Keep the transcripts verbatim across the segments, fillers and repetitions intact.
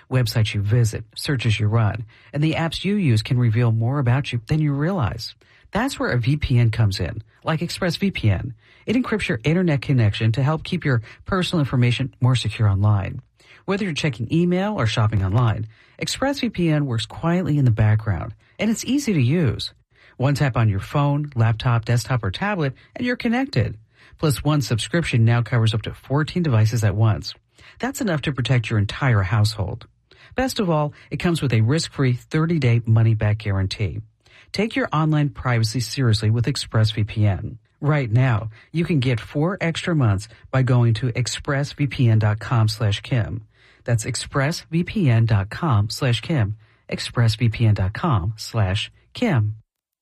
websites you visit, searches you run, and the apps you use can reveal more about you than you realize. That's where a V P N comes in, like ExpressVPN. It encrypts your internet connection to help keep your personal information more secure online. Whether you're checking email or shopping online, ExpressVPN works quietly in the background, and it's easy to use. One tap on your phone, laptop, desktop, or tablet, and you're connected. Plus, one subscription now covers up to fourteen devices at once. That's enough to protect your entire household. Best of all, it comes with a risk-free thirty-day money-back guarantee. Take your online privacy seriously with ExpressVPN. Right now, you can get four extra months by going to expressvpn.com slash Kim. That's expressvpn.com slash Kim. expressvpn.com slash Kim.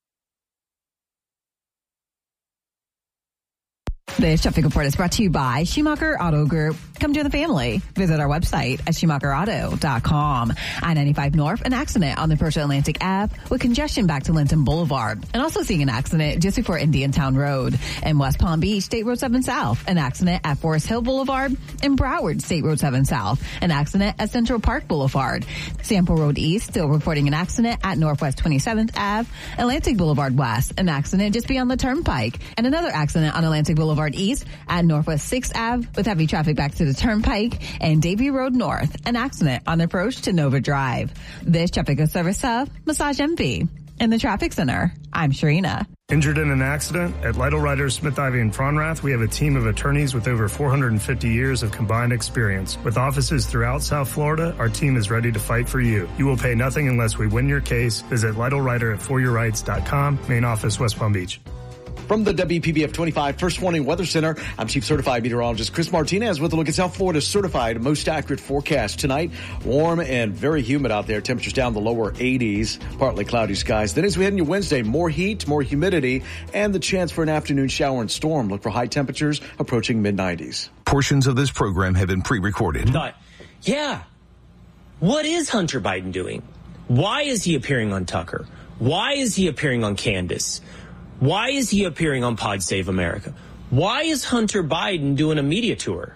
This traffic report is brought to you by Schumacher Auto Group. Come join the family. Visit our website at schumacher auto dot com. I ninety-five North, an accident on the Persia Atlantic Ave with congestion back to Linton Boulevard. And also seeing an accident just before Indiantown Road. In West Palm Beach, State Road seven South, an accident at Forest Hill Boulevard. In Broward, State Road seven South, an accident at Central Park Boulevard. Sample Road East, still reporting an accident at Northwest twenty-seventh Avenue. Atlantic Boulevard West, an accident just beyond the Turnpike. And another accident on Atlantic Boulevard East at Northwest sixth Avenue with heavy traffic back to the Turnpike, and Davie Road North, an accident on the approach to Nova Drive. This traffic is service of Massage M V. In the traffic center, I'm Sharina. Injured in an accident? At Lytle Ryder, Smith Ivy, and Fronrath, we have a team of attorneys with over four hundred fifty years of combined experience. With offices throughout South Florida, our team is ready to fight for you. You will pay nothing unless we win your case. Visit Lytle Ryder at for your rights dot com. Main office, West Palm Beach. From the W P B F twenty-five First Warning Weather Center, I'm Chief Certified Meteorologist Chris Martinez with a look at South Florida's certified most accurate forecast tonight. Warm and very humid out there. Temperatures down the lower eighties, partly cloudy skies. Then as we head into Wednesday, more heat, more humidity, and the chance for an afternoon shower and storm. Look for high temperatures approaching mid nineties. Portions of this program have been pre-recorded. Thought, yeah, what is Hunter Biden doing? Why is he appearing on Tucker? Why is he appearing on Candace? Why is he appearing on Pod Save America? Why is Hunter Biden doing a media tour?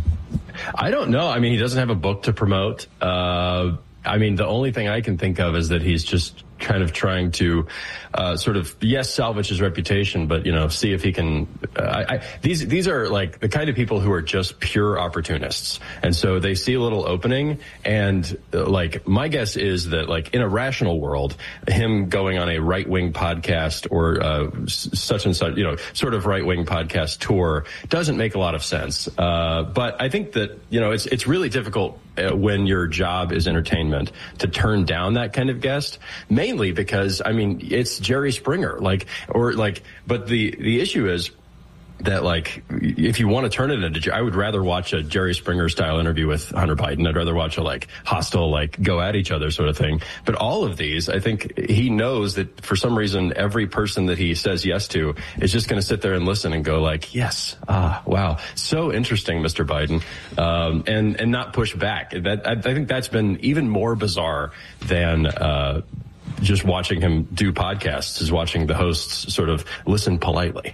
I don't know. I mean, he doesn't have a book to promote. Uh, I mean, the only thing I can think of is that he's just kind of trying to uh, sort of, yes, salvage his reputation, but, you know, see if he can. Uh, I, I, these these are like the kind of people who are just pure opportunists. And so they see a little opening. And uh, like my guess is that like in a rational world, him going on a right wing podcast or uh, such and such, you know, sort of right wing podcast tour doesn't make a lot of sense. Uh, but I think that, you know, it's it's really difficult uh, when your job is entertainment to turn down that kind of guest. Maybe Mainly because, I mean, it's Jerry Springer, like, or like, but the, the issue is that, like, if you want to turn it into, I would rather watch a Jerry Springer style interview with Hunter Biden. I'd rather watch a, like, hostile, like, go at each other sort of thing. But all of these, I think he knows that for some reason, every person that he says yes to is just going to sit there and listen and go like, yes, ah, wow, so interesting, Mister Biden, um, and, and not push back. That, I, I think that's been even more bizarre than, uh, just watching him do podcasts, is watching the hosts sort of listen politely.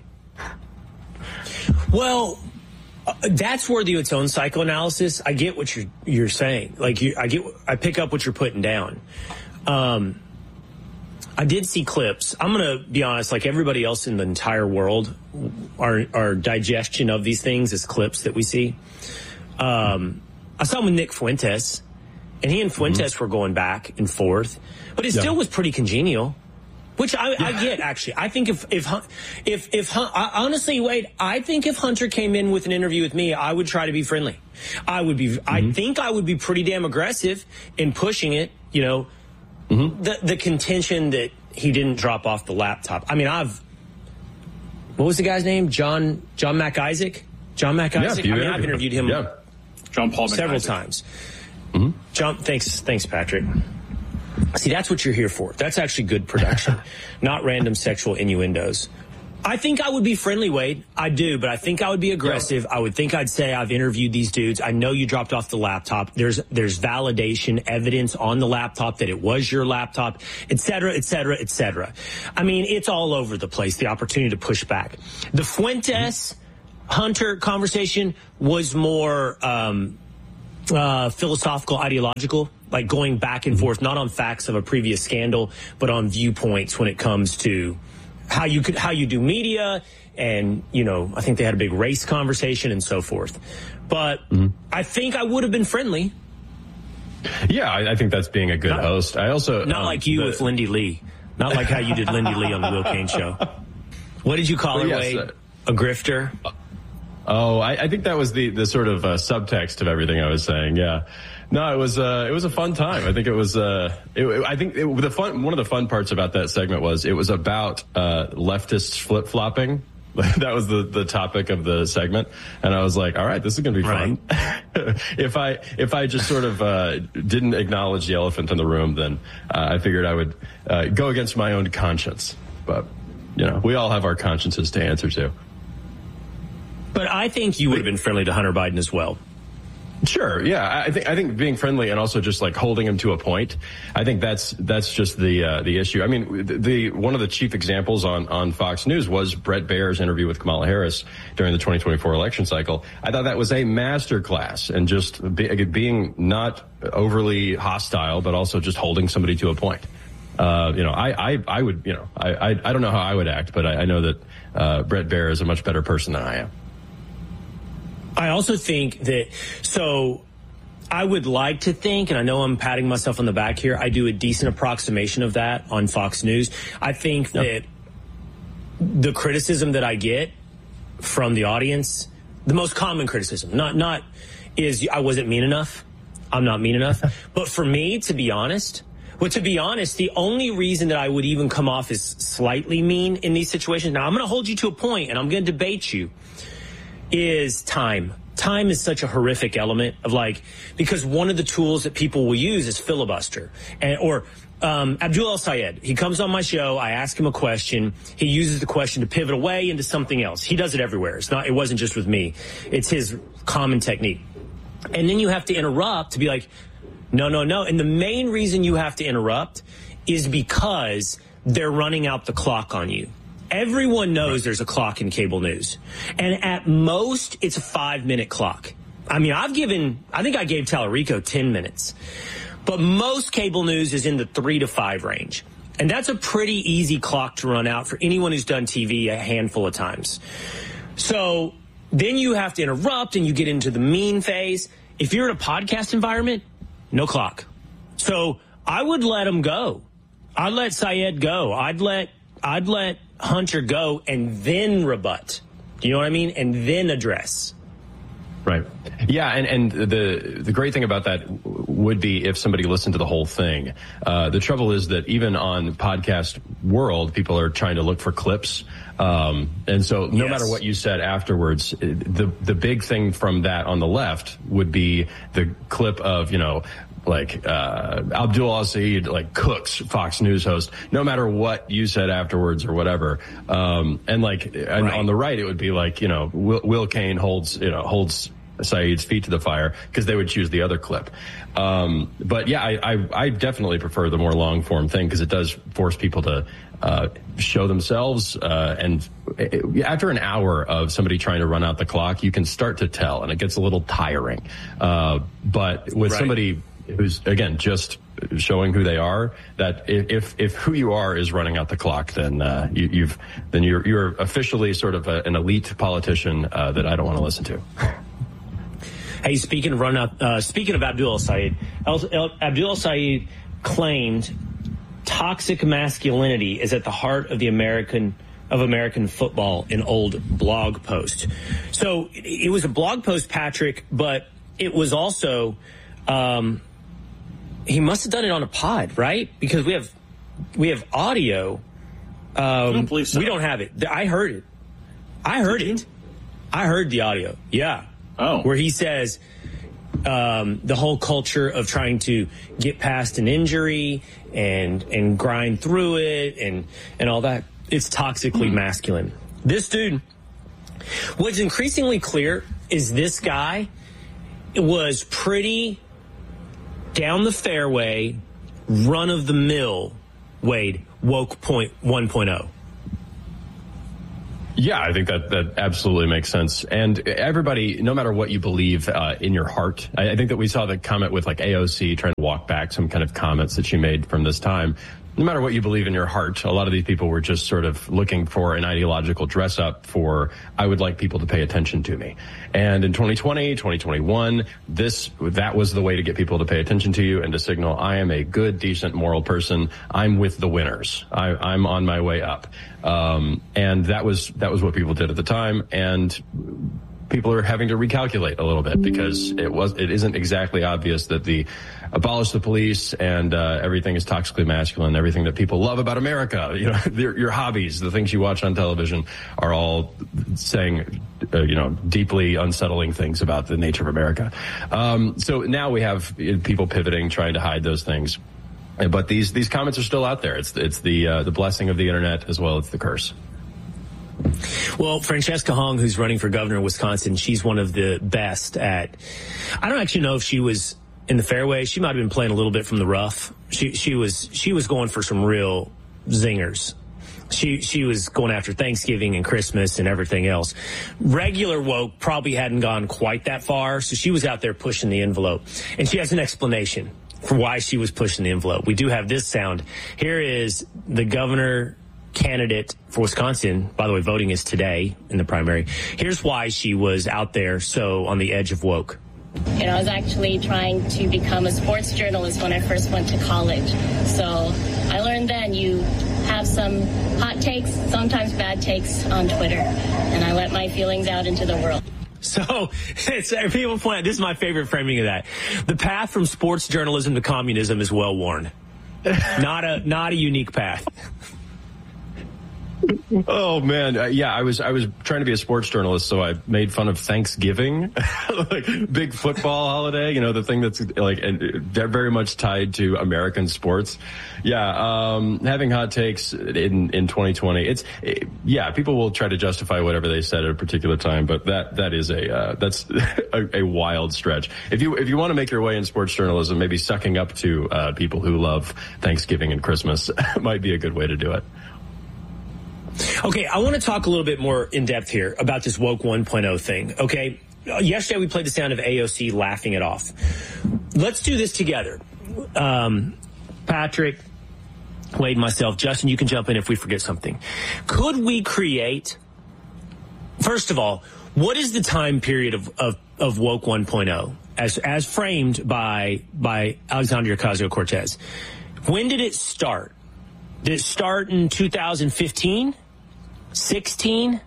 Well, uh, that's worthy of its own psychoanalysis. I get what you're you're saying. Like, you, I get, I pick up what you're putting down. Um, I did see clips. I'm going to be honest, like everybody else in the entire world, our our digestion of these things is clips that we see. Um, I saw him with Nick Fuentes, and he and Fuentes mm-hmm. were going back and forth. But it still yeah. was pretty congenial, which I, yeah. I get, actually. I think if, if, if, if, I, honestly, Wade, I think if Hunter came in with an interview with me, I would try to be friendly. I would be, mm-hmm. I think I would be pretty damn aggressive in pushing it, you know, mm-hmm. the, the contention that he didn't drop off the laptop. I mean, I've, what was the guy's name? John, John McIsaac? John McIsaac? Yeah, I mean, I've interviewed him yeah. John Paul several times. Mm-hmm. John, thanks, thanks, Patrick. See, that's what you're here for. That's actually good production, not random sexual innuendos. I think I would be friendly, Wade. I do, but I think I would be aggressive. Yeah. I would think I'd say I've interviewed these dudes. I know you dropped off the laptop. There's there's validation, evidence on the laptop that it was your laptop, et cetera, et cetera, et cetera. I mean, it's all over the place, the opportunity to push back. The Fuentes-Hunter conversation was more um, uh, philosophical, ideological. like going back and forth, not on facts of a previous scandal, but on viewpoints when it comes to how you could, how you do media. And, you know, I think they had a big race conversation and so forth. But mm-hmm. I think I would have been friendly. Yeah, I, I think that's being a good not, host. I also not um, like you the, with Lindy Lee, not like how you did Lindy Lee on the Will Cain show. What did you call her, yes, Wade? Uh, a grifter? Oh, I, I think that was the the sort of uh, subtext of everything I was saying. Yeah, no, it was uh, it was a fun time. I think it was. Uh, it, I think it, the fun one of the fun parts about that segment was it was about uh, leftists flip flopping. That was the, the topic of the segment, and I was like, "All right, this is going to be fun." Right. if I if I just sort of uh, didn't acknowledge the elephant in the room, then uh, I figured I would uh, go against my own conscience. But you know, we all have our consciences to answer to. But I think you would have been friendly to Hunter Biden as well. Sure, yeah. I think I think being friendly and also just like holding him to a point. I think that's that's just the uh, the issue. I mean, the, the one of the chief examples on on Fox News was Bret Baier's interview with Kamala Harris during the twenty twenty-four election cycle. I thought that was a masterclass in just be, being not overly hostile, but also just holding somebody to a point. Uh, you know, I, I I would you know I I, I don't know how I would act, but I, I know that uh, Bret Baier is a much better person than I am. I also think that, so I would like to think, and I know I'm patting myself on the back here, I do a decent approximation of that on Fox News. I think yep. that the criticism that I get from the audience, the most common criticism, not, not is I wasn't mean enough. I'm not mean enough. But for me, to be honest, well, to be honest, the only reason that I would even come off as slightly mean in these situations, now I'm going to hold you to a point and I'm going to debate you, is time. Time is such a horrific element of like, because one of the tools that people will use is filibuster. And, or um, Abdul El-Sayed, he comes on my show, I ask him a question, he uses the question to pivot away into something else. He does it everywhere. It's not, it wasn't just with me. It's his common technique. And then you have to interrupt to be like, no, no, no. And the main reason you have to interrupt is because they're running out the clock on you. Everyone knows there's a clock in cable news. And at most, it's a five-minute clock. I mean, I've given, I think I gave Tallarico ten minutes. But most cable news is in the three to five range. And that's a pretty easy clock to run out for anyone who's done T V a handful of times. So then you have to interrupt and you get into the mean phase. If you're in a podcast environment, no clock. So I would let him go. I'd let Sayed go. I'd let, I'd let Hunter go and then rebut. Do you know what I mean? And then address. Right. Yeah, and, and the the great thing about that would be if somebody listened to the whole thing. Uh, the trouble is that even on podcast world, people are trying to look for clips. Um, and so no yes. matter what you said afterwards, the the big thing from that on the left would be the clip of, you know, like uh Abdul El-Sayed like cooks Fox News host, no matter what you said afterwards or whatever. Um and like and right. on the right it would be like, you know, Will, Will Cain holds you know holds Saeed's feet to the fire, because they would choose the other clip. Um but yeah, I I, I definitely prefer the more long form thing, because it does force people to uh show themselves, uh and it, after an hour of somebody trying to run out the clock, you can start to tell, and it gets a little tiring. Uh but with right. somebody who's, again, just showing who they are, that if if who you are is running out the clock, then uh, you, you've then you're you're officially sort of a, an elite politician uh, that I don't want to listen to. Hey, speaking of run out, uh, speaking of Abdul El-Sayed, El, El, Abdul El-Sayed claimed toxic masculinity is at the heart of the American of American football, an old blog post. So it was a blog post, Patrick, but it was also. Um, He must have done it on a pod, right? Because we have we have audio. Um, I don't believe so. We don't have it. I heard it. I heard Did it. You? I heard the audio. Yeah. Oh. Where he says um, the whole culture of trying to get past an injury and and grind through it and and all that. It's toxically hmm. masculine. This dude. What's increasingly clear is this guy was pretty down the fairway, run of the mill, Wade, woke point one point oh. Yeah, I think that that absolutely makes sense. And everybody, no matter what you believe uh, in your heart, I, I think that we saw the comment with like A O C trying to walk back some kind of comments that she made from this time. No matter what you believe in your heart, a lot of these people were just sort of looking for an ideological dress up for, I would like people to pay attention to me. And in twenty twenty, twenty twenty-one, this, that was the way to get people to pay attention to you and to signal, I am a good, decent, moral person. I'm with the winners. I, I'm on my way up. Um, and that was, that was what people did at the time. And people are having to recalculate a little bit because it was, it isn't exactly obvious that the abolish the police and uh, everything is toxically masculine. Everything that people love about America, you know, your, your hobbies, the things you watch on television, are all saying, uh, you know, deeply unsettling things about the nature of America. Um, so now we have people pivoting, trying to hide those things. But these these comments are still out there. It's it's the uh, the blessing of the internet as well as the curse. Well, Francesca Hong, who's running for governor of Wisconsin, she's one of the best at, I don't actually know if she was in the fairway. She might have been playing a little bit from the rough. She, she was, she was going for some real zingers. She, she was going after Thanksgiving and Christmas and everything else. Regular woke probably hadn't gone quite that far. So she was out there pushing the envelope, and she has an explanation for why she was pushing the envelope. We do have this sound. Here is the governor candidate for Wisconsin. By the way, voting is today in the primary. Here's why she was out there so on the edge of woke. You know, I was actually trying to become a sports journalist when I first went to college. So I learned then you have some hot takes, sometimes bad takes on Twitter, and I let my feelings out into the world. So it's, people point out, this is my favorite framing of that. The path from sports journalism to communism is well worn. Not a not a unique path. Oh man, uh, yeah, I was I was trying to be a sports journalist, so I made fun of Thanksgiving, like big football holiday, you know, the thing that's like very much tied to American sports. Yeah, um, having hot takes in in twenty twenty, it's it, yeah, people will try to justify whatever they said at a particular time, but that that is a uh, that's a, a wild stretch. If you if you want to make your way in sports journalism, maybe sucking up to uh, people who love Thanksgiving and Christmas might be a good way to do it. Okay, I want to talk a little bit more in depth here about this woke one point oh thing, okay? Yesterday we played the sound of A O C laughing it off. Let's do this together. Um, Patrick, Wade, myself, Justin, you can jump in if we forget something. Could we create, first of all, what is the time period of, of, of woke one point oh as, as framed by, by Alexandria Ocasio-Cortez? When did it start? Did it start in two thousand fifteen? sixteen?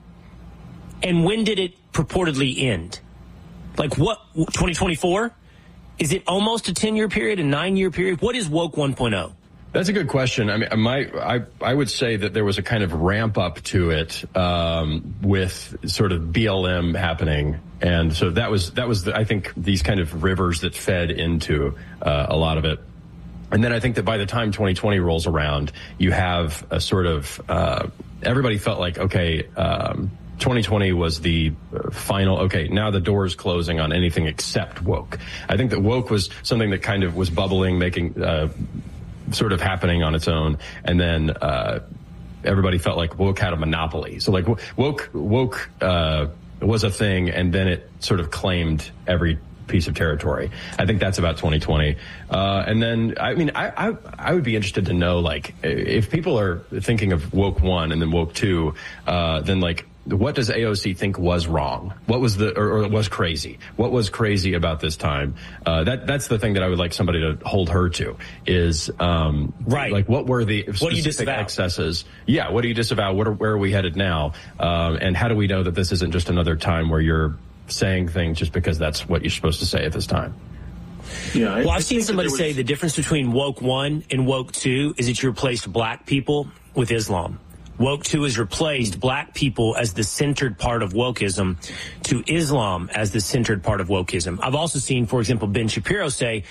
And when did it purportedly end? Like what, twenty twenty-four? Is it almost a ten-year period, a nine-year period? What is woke one point oh? That's a good question. I mean, my, I, I would say that there was a kind of ramp up to it, um, with sort of B L M happening. And so that was, that was, the, I think, these kind of rivers that fed into, uh, a lot of it. And then I think that by the time twenty twenty rolls around, you have a sort of, uh, everybody felt like, okay, um, twenty twenty was the final, okay, now the door is closing on anything except woke. I think that woke was something that kind of was bubbling, making, uh, sort of happening on its own. And then, uh, everybody felt like woke had a monopoly. So like woke, woke, uh, was a thing, and then it sort of claimed every piece of territory. I think that's about twenty twenty. Uh, and then, I mean, I, I, I would be interested to know, like, if people are thinking of woke one and then woke two, uh, then like, what does A O C think was wrong? What was the, or, or was crazy? What was crazy about this time? Uh, that, that's the thing that I would like somebody to hold her to is, um, right. Like, what were the what do you specific disavow? excesses? Yeah. What do you disavow? What are, where are we headed now? Um, and how do we know that this isn't just another time where you're saying things just because that's what you're supposed to say at this time? Yeah, well, I've seen somebody was... say the difference between woke one and woke two is that you replaced black people with Islam. Woke two has replaced black people as the centered part of wokeism to Islam as the centered part of wokeism. I've also seen, for example, Ben Shapiro say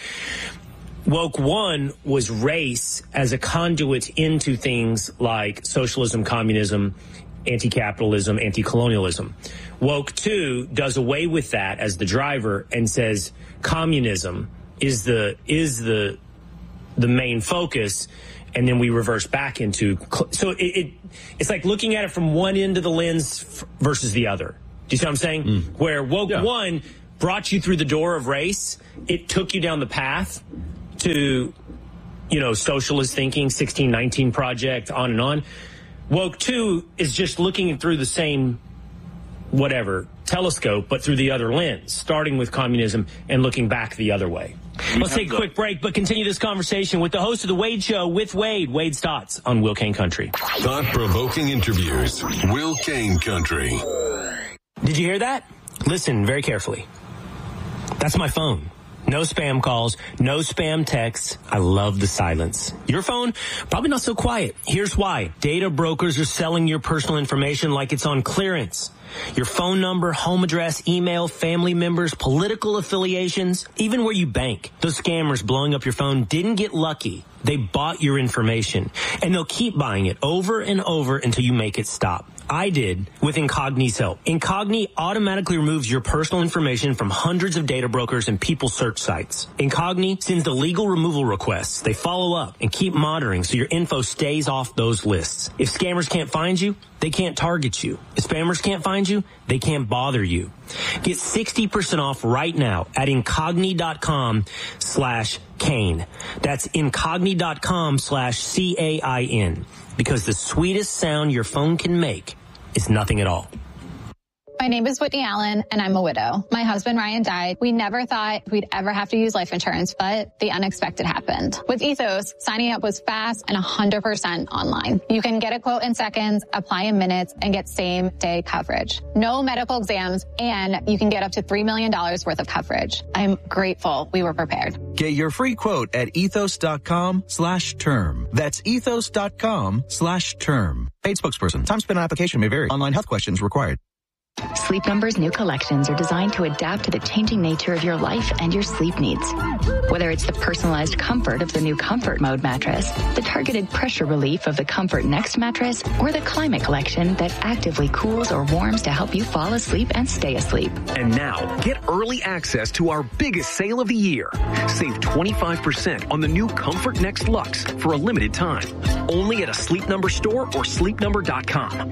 woke one was race as a conduit into things like socialism, communism, anti-capitalism, anti-colonialism. Woke two does away with that as the driver and says communism is the is the the main focus, and then we reverse back into. So it, it it's like looking at it from one end of the lens f- versus the other. Do you see what I'm saying? Mm. Where woke yeah. one brought you through the door of race, it took you down the path to, you know, socialist thinking, sixteen nineteen Project, on and on. Woke two is just looking through the same, whatever, telescope, but through the other lens, starting with communism and looking back the other way. Let's take a quick break, but continue this conversation with the host of The Wade Show, with Wade, Wade Stotts, on Will Kane Country. Thought-provoking interviews, Will Kane Country. Did you hear that? Listen very carefully. That's my phone. No spam calls, no spam texts. I love the silence. Your phone, probably not so quiet. Here's why. Data brokers are selling your personal information like it's on clearance. Your phone number, home address, email, family members, political affiliations, even where you bank. Those scammers blowing up your phone didn't get lucky. They bought your information, and they'll keep buying it over and over until you make it stop. I did with Incogni's help. Incogni automatically removes your personal information from hundreds of data brokers and people search sites. Incogni sends the legal removal requests. They follow up and keep monitoring so your info stays off those lists. If scammers can't find you, they can't target you. If spammers can't find you, they can't bother you. Get sixty percent off right now at incogni.com slash Kane. That's incogni.com slash C A I N. Because the sweetest sound your phone can make is nothing at all. My name is Whitney Allen, and I'm a widow. My husband, Ryan, died. We never thought we'd ever have to use life insurance, but the unexpected happened. With Ethos, signing up was fast and one hundred percent online. You can get a quote in seconds, apply in minutes, and get same-day coverage. No medical exams, and you can get up to three million dollars worth of coverage. I'm grateful we were prepared. Get your free quote at ethos.com slash term. That's ethos.com slash term. Paid spokesperson. Time spent on application may vary. Online health questions required. Sleep Number's new collections are designed to adapt to the changing nature of your life and your sleep needs. Whether it's the personalized comfort of the new Comfort Mode mattress, the targeted pressure relief of the Comfort Next mattress, or the Climate Collection that actively cools or warms to help you fall asleep and stay asleep. And now, get early access to our biggest sale of the year. Save twenty-five percent on the new Comfort Next Luxe for a limited time. Only at a Sleep Number store or sleep number dot com.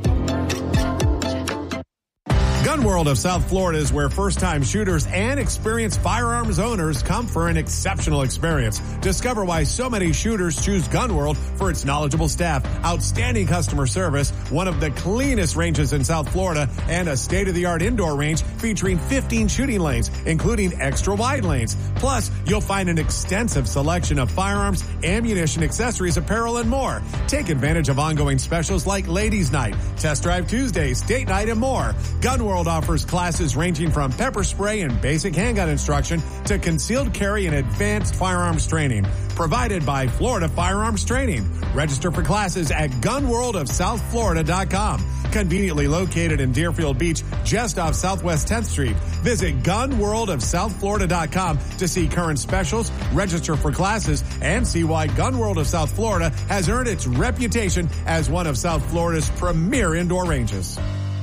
Gun World of South Florida is where first-time shooters and experienced firearms owners come for an exceptional experience. Discover why so many shooters choose Gun World for its knowledgeable staff, outstanding customer service, one of the cleanest ranges in South Florida, and a state-of-the-art indoor range featuring fifteen shooting lanes, including extra-wide lanes. Plus, you'll find an extensive selection of firearms, ammunition, accessories, apparel, and more. Take advantage of ongoing specials like Ladies' Night, Test Drive Tuesdays, Date Night, and more. Gun World offers classes ranging from pepper spray and basic handgun instruction to concealed carry and advanced firearms training. Provided by Florida Firearms Training. Register for classes at gun world of south florida dot com. Conveniently located in Deerfield Beach, just off Southwest tenth Street. Visit gun world of south florida dot com to see current specials, register for classes, and see why Gun World of South Florida has earned its reputation as one of South Florida's premier indoor ranges.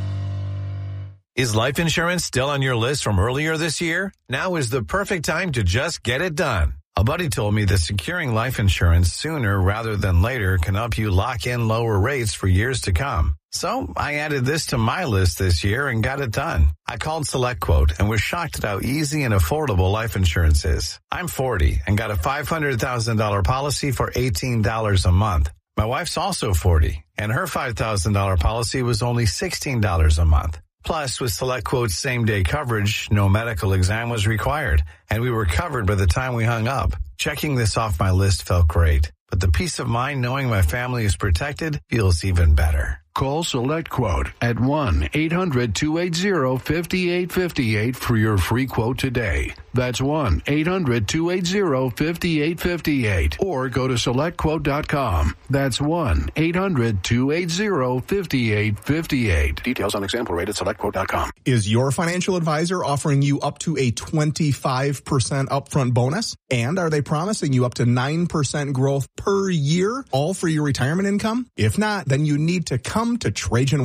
Is life insurance still on your list from earlier this year? Now is the perfect time to just get it done. A buddy told me that securing life insurance sooner rather than later can help you lock in lower rates for years to come. So I added this to my list this year and got it done. I called SelectQuote and was shocked at how easy and affordable life insurance is. I'm forty and got a five hundred thousand dollars policy for eighteen dollars a month. My wife's also forty and her five thousand dollars policy was only sixteen dollars a month. Plus, with SelectQuote's same-day coverage, no medical exam was required, and we were covered by the time we hung up. Checking this off my list felt great, but the peace of mind knowing my family is protected feels even better. Call SelectQuote at one eight hundred two eight zero five eight five eight for your free quote today. That's one eight hundred two eight zero five eight five eight. Or go to select quote dot com. That's one eight hundred two eight zero five eight five eight. Details on example rate at select quote dot com. Is your financial advisor offering you up to a twenty-five percent upfront bonus? And are they promising you up to nine percent growth per year, all for your retirement income? If not, then you need to come to Trajan Wealth.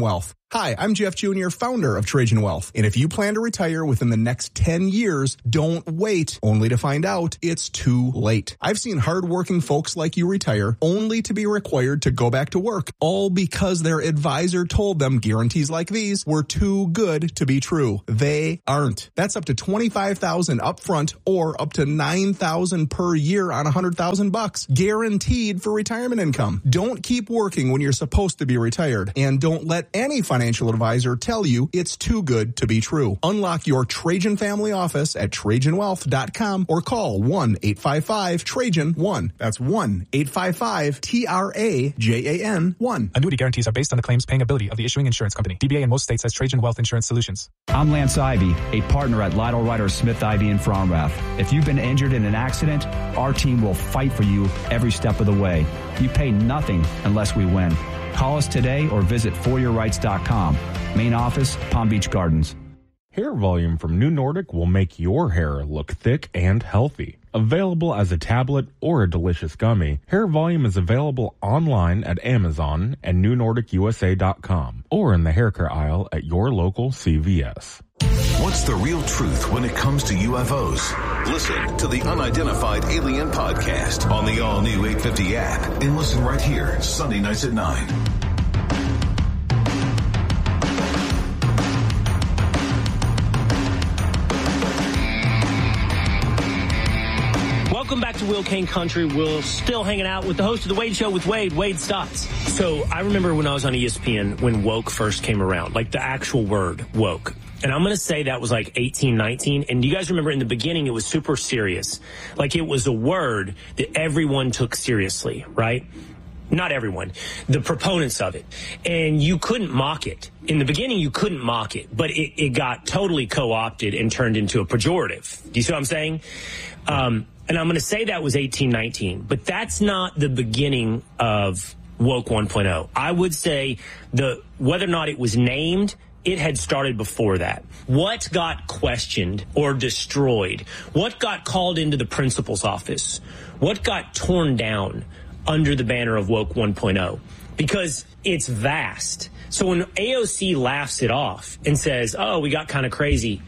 Hi, I'm Jeff Junior, founder of Trajan Wealth. And if you plan to retire within the next ten years, don't wait only to find out it's too late. I've seen hardworking folks like you retire only to be required to go back to work, all because their advisor told them guarantees like these were too good to be true. They aren't. That's up to twenty-five thousand dollars upfront or up to nine thousand dollars per year on one hundred thousand bucks, guaranteed for retirement income. Don't keep working when you're supposed to be retired, and don't let any financial financial advisor tell you it's too good to be true. Unlock your Trajan family office at Trajan Wealth dot com or call one eight five five Trajan one. That's one eight five five T R A J A N one. Annuity guarantees are based on the claims paying ability of the issuing insurance company. D B A in most states has Trajan Wealth Insurance Solutions. I'm Lance Ivy, a partner at Lytle Ryder Smith Ivy in Fromrath. If you've been injured in an accident, our team will fight for you every step of the way. You pay nothing unless we win. Call us today or visit for your rights dot com. Main office, Palm Beach Gardens. Hair Volume from New Nordic will make your hair look thick and healthy. Available as a tablet or a delicious gummy, Hair Volume is available online at Amazon and new nordic u s a dot com or in the hair care aisle at your local C V S. What's the real truth when it comes to U F Os? Listen to the Unidentified Alien Podcast on the all-new eight fifty app and listen right here Sunday nights at nine. Welcome back to Will Kane Country. We're still hanging out with the host of The Wade Show with Wade, Wade Stotts. So I remember when I was on E S P N when woke first came around, like the actual word woke. And I'm going to say that was like eighteen, nineteen. And do you guys remember in the beginning it was super serious? Like it was a word that everyone took seriously, right? Not everyone, the proponents of it. And you couldn't mock it. In the beginning, you couldn't mock it, but it, it got totally co-opted and turned into a pejorative. Do you see what I'm saying? Um, and I'm going to say that was eighteen, nineteen, but that's not the beginning of Woke one point oh. I would say the whether or not it was named, it had started before that. What got questioned or destroyed? What got called into the principal's office? What got torn down under the banner of Woke one point oh? Because it's vast. So when A O C laughs it off and says, oh, we got kind of crazy,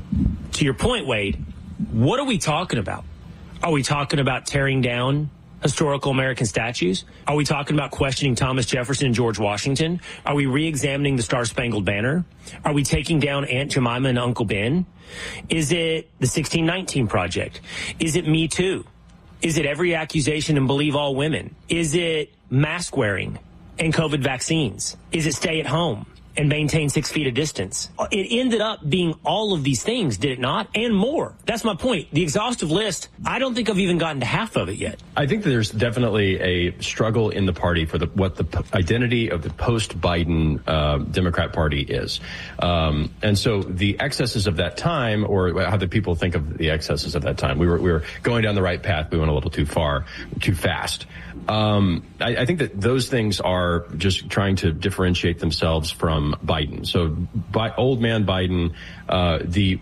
to your point, Wade, what are we talking about? Are we talking about tearing down historical American statues? Are we talking about questioning Thomas Jefferson and George Washington? Are we re-examining the Star-Spangled Banner? Are we taking down Aunt Jemima and Uncle Ben? Is it the sixteen nineteen Project? Is it Me Too? Is it every accusation and believe all women? Is it mask wearing and COVID vaccines? Is it stay at home and maintain six feet of distance? It ended up being all of these things, did it not? And more. That's my point. The exhaustive list, I don't think I've even gotten to half of it yet. I think that there's definitely a struggle in the party for the, what the p- identity of the post-Biden uh, Democrat Party is. Um, and so the excesses of that time, or how the people think of the excesses of that time, we were, we were going down the right path. We went a little too far, too fast. Um, I, I think that those things are just trying to differentiate themselves from Biden. So by, old man Biden, uh, the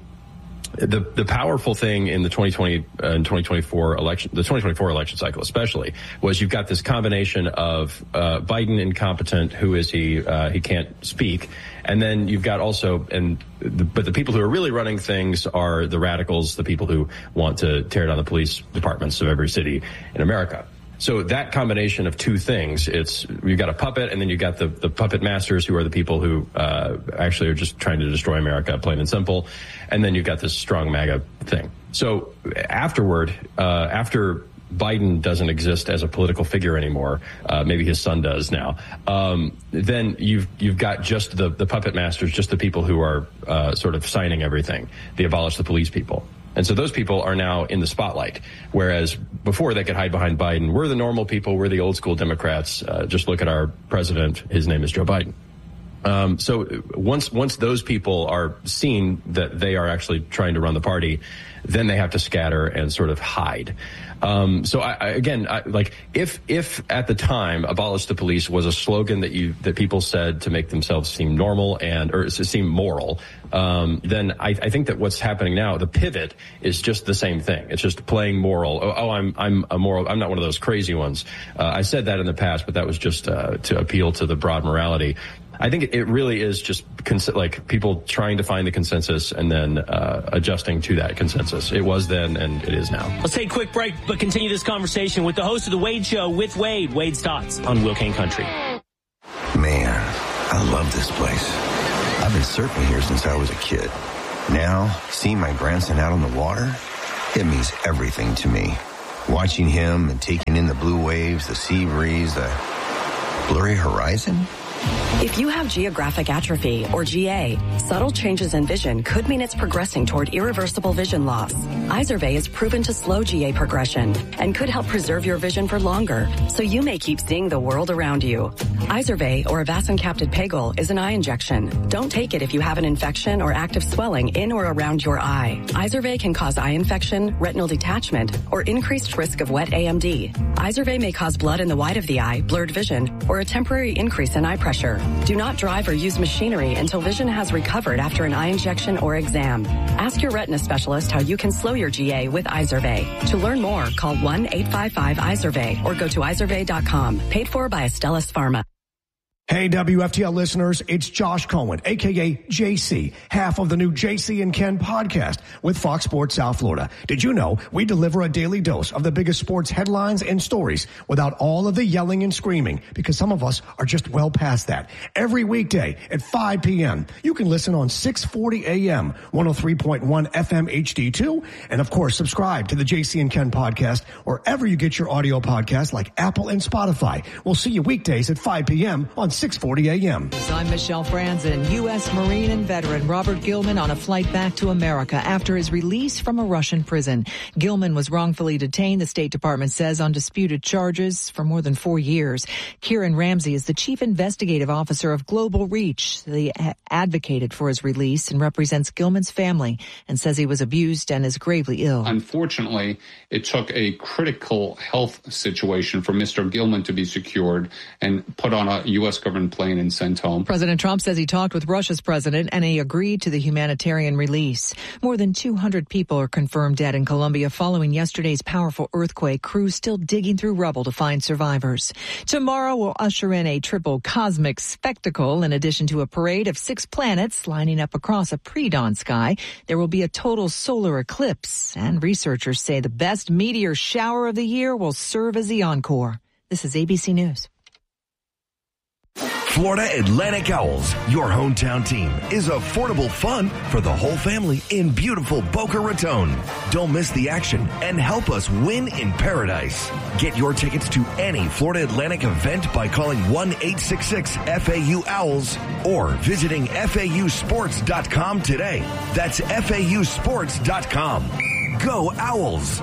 The the powerful thing in the twenty twenty uh, and twenty twenty-four election, the twenty twenty-four election cycle especially, was you've got this combination of uh, Biden incompetent, who is he? Uh, he can't speak, and then you've got also, and the, but the people who are really running things are the radicals, the people who want to tear down the police departments of every city in America. So that combination of two things, it's, you've got a puppet, and then you've got the, the puppet masters, who are the people who uh, actually are just trying to destroy America, plain and simple. And then you've got this strong MAGA thing. So afterward, uh, after Biden doesn't exist as a political figure anymore, uh, maybe his son does now, um, then you've you've got just the, the puppet masters, just the people who are uh, sort of signing everything, the abolish the police people. And so those people are now in the spotlight, whereas before they could hide behind Biden. We're the normal people. We're the old school Democrats. Uh, just look at our president. His name is Joe Biden. Um, so once once those people are seen that they are actually trying to run the party, then they have to scatter and sort of hide. Um, so I, I, again, I, like if if at the time abolish the police was a slogan that you that people said to make themselves seem normal and or seem moral, um, then I, I think that what's happening now, the pivot is just the same thing. It's just playing moral. Oh, oh I'm I'm a moral. I'm not one of those crazy ones. Uh, I said that in the past, but that was just uh, to appeal to the broad morality. I think it really is just cons- like people trying to find the consensus and then uh, adjusting to that consensus. It was then and it is now. Let's take a quick break, but continue this conversation with the host of The Wade Show with Wade. Wade's thoughts on Will Kane Country. Man, I love this place. I've been surfing here since I was a kid. Now, seeing my grandson out on the water, it means everything to me. Watching him and taking in the blue waves, the sea breeze, the blurry horizon. If you have geographic atrophy, or G A, subtle changes in vision could mean it's progressing toward irreversible vision loss. Izervay is proven to slow G A progression and could help preserve your vision for longer, so you may keep seeing the world around you. Izervay, or avacincaptad pegol, is an eye injection. Don't take it if you have an infection or active swelling in or around your eye. Izervay can cause eye infection, retinal detachment, or increased risk of wet A M D. Izervay may cause blood in the white of the eye, blurred vision, or a temporary increase in eye pressure. Do not drive or use machinery until vision has recovered after an eye injection or exam. Ask your retina specialist how you can slow your G A with Izervay. To learn more, call one eight five five Izervay or go to izervay dot com. Paid for by Astellas Pharma. Hey, W F T L listeners, it's Josh Cohen, a k a. J C, half of the new J C and Ken podcast with Fox Sports South Florida. Did you know we deliver a daily dose of the biggest sports headlines and stories without all of the yelling and screaming, because some of us are just well past that. Every weekday at five p.m., you can listen on six forty a.m., one oh three point one F M H D two, and of course, subscribe to the J C and Ken podcast wherever you get your audio podcasts like Apple and Spotify. We'll see you weekdays at five p.m. on six forty a.m. I'm Michelle Franzen. U S. Marine and veteran Robert Gilman on a flight back to America after his release from a Russian prison. Gilman was wrongfully detained, the State Department says, on disputed charges for more than four years. Kieran Ramsey is the chief investigative officer of Global Reach. They advocated for his release and represents Gilman's family and says he was abused and is gravely ill. Unfortunately, it took a critical health situation for Mister Gilman to be secured and put on a U S government plane and sent home. President Trump says he talked with Russia's president and he agreed to the humanitarian release. More than two hundred people are confirmed dead in Colombia following yesterday's powerful earthquake. Crews still digging through rubble to find survivors. Tomorrow will usher in a triple cosmic spectacle. In addition to a parade of six planets lining up across a pre-dawn sky, there will be a total solar eclipse. And researchers say the best meteor shower of the year will serve as the encore. This is A B C News. Florida Atlantic Owls, your hometown team, is affordable fun for the whole family in beautiful Boca Raton. Don't miss the action and help us win in paradise. Get your tickets to any Florida Atlantic event by calling one eight six six F A U Owls or visiting F A U sports dot com today. That's F A U sports dot com. Go Owls!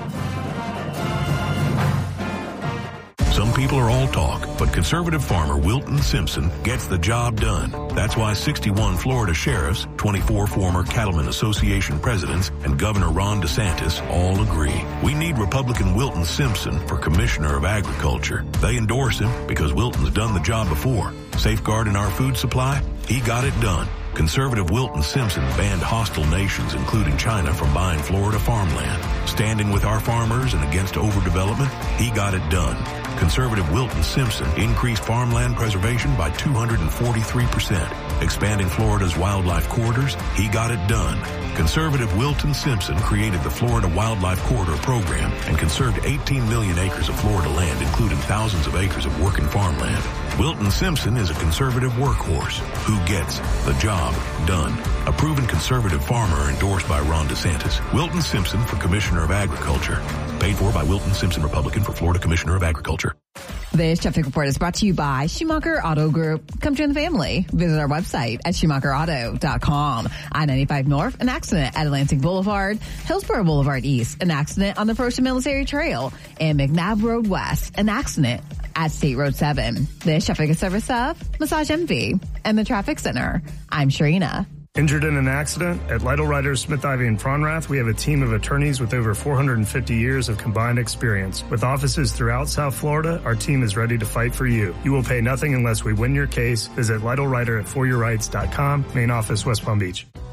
Some people are all talk, but conservative farmer Wilton Simpson gets the job done. That's why sixty-one Florida sheriffs, twenty-four former Cattlemen Association presidents, and Governor Ron DeSantis all agree. We need Republican Wilton Simpson for Commissioner of Agriculture. They endorse him because Wilton's done the job before. Safeguarding our food supply? He got it done. Conservative Wilton Simpson banned hostile nations, including China, from buying Florida farmland. Standing with our farmers and against overdevelopment? He got it done. Conservative Wilton Simpson increased farmland preservation by two hundred forty-three percent. Expanding Florida's wildlife corridors? He got it done. Conservative Wilton Simpson created the Florida Wildlife Corridor Program and conserved eighteen million acres of Florida land, including thousands of acres of working farmland. Wilton Simpson is a conservative workhorse who gets the job done. A proven conservative farmer endorsed by Ron DeSantis. Wilton Simpson for Commissioner of Agriculture. Paid for by Wilton Simpson, Republican, for Florida Commissioner of Agriculture. This traffic report is brought to you by Schumacher Auto Group. Come join the family. Visit our website at schumacher auto dot com. I ninety-five North, an accident at Atlantic Boulevard. Hillsborough Boulevard East, an accident on the Approach to Military Trail. And McNabb Road West, an accident at State Road seven. This traffic is service of Massage Envy and the Traffic Center. I'm Sharina. Injured in an accident? At Lytle Writers, Smith, Ivy, and Fronrath, we have a team of attorneys with over four hundred fifty years of combined experience. With offices throughout South Florida, our team is ready to fight for you. You will pay nothing unless we win your case. Visit Lytle Writer at for your rights dot com. Main office, West Palm Beach.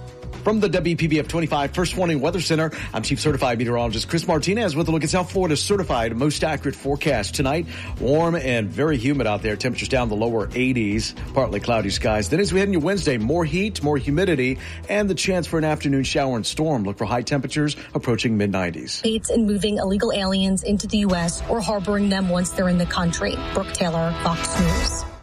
From the W P B F twenty-five First Warning Weather Center, I'm Chief Certified Meteorologist Chris Martinez with a look at South Florida's certified most accurate forecast tonight. Warm and very humid out there. Temperatures down the lower eighties, partly cloudy skies. Then as we head into Wednesday, more heat, more humidity, and the chance for an afternoon shower and storm. Look for high temperatures approaching mid nineties. States in moving illegal aliens into the U S or harboring them once they're in the country. Brooke Taylor, Fox News.